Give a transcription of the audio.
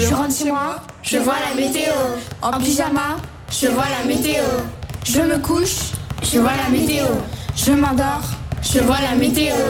Je rentre chez moi, je vois la météo. En pyjama, je vois la météo. Je me couche, je vois la météo. Je m'endors, je vois la météo.